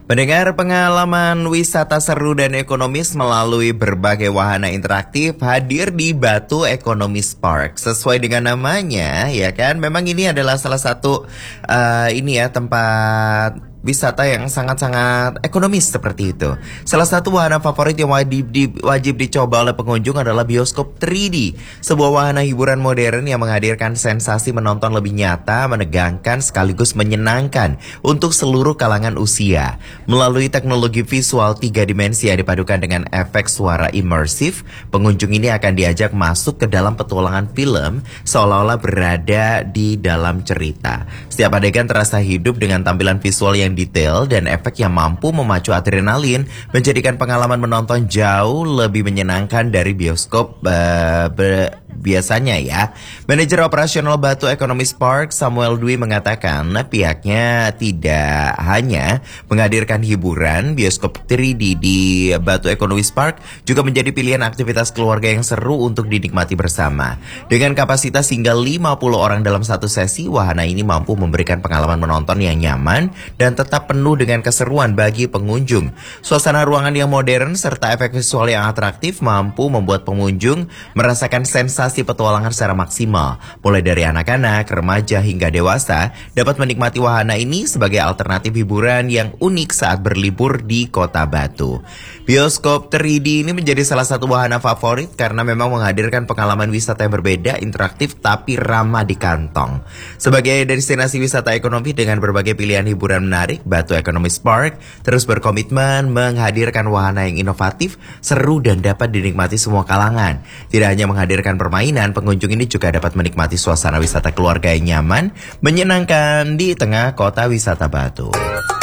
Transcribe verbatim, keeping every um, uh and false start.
Mendengar pengalaman wisata seru dan ekonomis melalui berbagai wahana interaktif hadir di Batu Ekonomis Park. Sesuai dengan namanya, ya kan? Memang ini adalah salah satu uh, ini ya tempat wisata yang sangat-sangat ekonomis seperti itu. Salah satu wahana favorit yang wajib, di, wajib dicoba oleh pengunjung adalah bioskop tiga D. Sebuah wahana hiburan modern yang menghadirkan sensasi menonton lebih nyata, menegangkan sekaligus menyenangkan untuk seluruh kalangan usia. Melalui teknologi visual tiga dimensi yang dipadukan dengan efek suara imersif, pengunjung ini akan diajak masuk ke dalam petualangan film seolah-olah berada di dalam cerita. Setiap adegan terasa hidup dengan tampilan visual yang detail dan efek yang mampu memacu adrenalin, menjadikan pengalaman menonton jauh lebih menyenangkan dari bioskop uh, be- biasanya ya. Manajer operasional Batu Ekonomis Park Samuel Dwi mengatakan pihaknya tidak hanya menghadirkan hiburan, bioskop tiga D di Batu Ekonomis Park juga menjadi pilihan aktivitas keluarga yang seru untuk dinikmati bersama. Dengan kapasitas hingga lima puluh orang dalam satu sesi, wahana ini mampu memberikan pengalaman menonton yang nyaman dan tetap penuh dengan keseruan bagi pengunjung. Suasana ruangan yang modern serta efek visual yang atraktif mampu membuat pengunjung merasakan sensasi petualangan secara maksimal. Mulai dari anak-anak, remaja hingga dewasa dapat menikmati wahana ini sebagai alternatif hiburan yang unik saat berlibur di Kota Batu. Bioskop tiga D ini menjadi salah satu wahana favorit karena memang menghadirkan pengalaman wisata yang berbeda, interaktif tapi ramah di kantong. Sebagai destinasi wisata ekonomi dengan berbagai pilihan hiburan menarik, Batu Ekonomis Park terus berkomitmen menghadirkan wahana yang inovatif, seru dan dapat dinikmati semua kalangan. Tidak hanya menghadirkan permainan, pengunjung ini juga dapat menikmati suasana wisata keluarga yang nyaman, menyenangkan di tengah kota wisata Batu.